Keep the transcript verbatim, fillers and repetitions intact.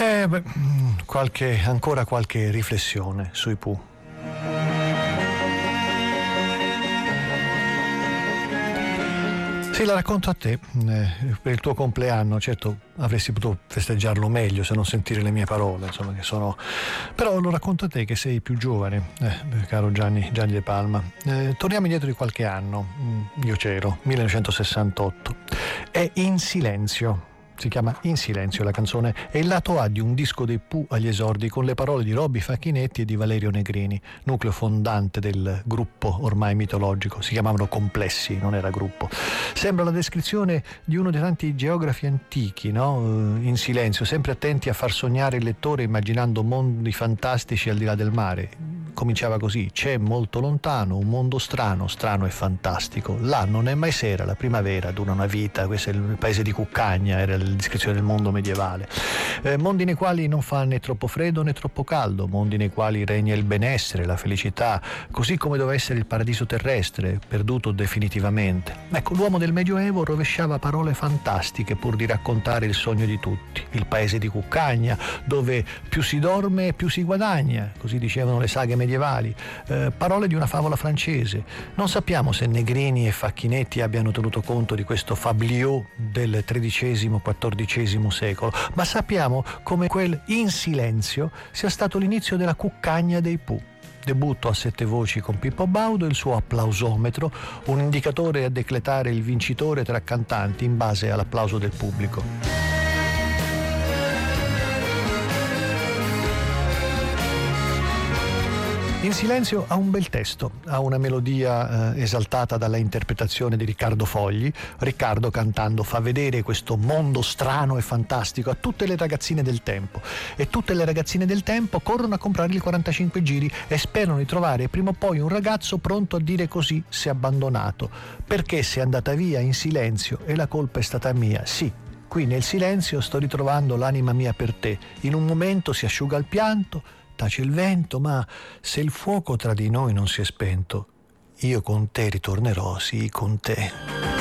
Eh, beh, qualche, ancora qualche riflessione sui Pooh. Sì, la racconto a te, eh, per il tuo compleanno. Certo, avresti potuto festeggiarlo meglio se non sentire le mie parole, insomma, che sono... Però lo racconto a te che sei più giovane, eh, caro Gianni, Gianni De Palma. Eh, torniamo indietro di qualche anno, io c'ero, millenovecentosessantotto, è In silenzio. Si chiama In silenzio la canzone, è il lato A di un disco dei Pooh agli esordi con le parole di Robby Facchinetti e di Valerio Negrini, nucleo fondante del gruppo ormai mitologico. Si chiamavano Complessi, non era gruppo. Sembra la descrizione di uno dei tanti geografi antichi, no? In silenzio, sempre attenti a far sognare il lettore immaginando mondi fantastici al di là del mare. Cominciava così: c'è molto lontano un mondo strano, strano e fantastico. Là non è mai sera, la primavera dura una vita. Questo è il paese di Cuccagna, era la descrizione del mondo medievale. Eh, mondi nei quali non fa né troppo freddo né troppo caldo, mondi nei quali regna il benessere, la felicità, così come doveva essere il paradiso terrestre, perduto definitivamente. Ecco, l'uomo del Medioevo rovesciava parole fantastiche pur di raccontare il sogno di tutti. Il paese di Cuccagna, dove più si dorme più si guadagna, così dicevano le saghe medievali. Eh, parole di una favola francese. Non sappiamo se Negrini e Facchinetti abbiano tenuto conto di questo fabliau del tredicesimo quattordicesimo secolo, ma sappiamo come quel In silenzio sia stato l'inizio della Cuccagna dei Pooh. Debutto a sette voci con Pippo Baudo, il suo applausometro, un indicatore a decretare il vincitore tra cantanti in base all'applauso del pubblico. In silenzio ha un bel testo, ha una melodia eh, esaltata dalla interpretazione di Riccardo Fogli. Riccardo cantando fa vedere questo mondo strano e fantastico a tutte le ragazzine del tempo, e tutte le ragazzine del tempo corrono a comprare il quarantacinque giri e sperano di trovare prima o poi un ragazzo pronto a dire così se abbandonato: perché sei andata via in silenzio e la colpa è stata mia. Sì, qui nel silenzio sto ritrovando l'anima mia per te. In un momento si asciuga il pianto, tace il vento, ma se il fuoco tra di noi non si è spento, io con te ritornerò, sì, con te.